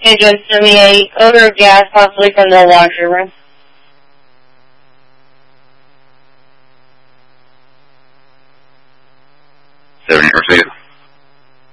Agent 78, odor of gas possibly from the laundry room. 70 Mercedes.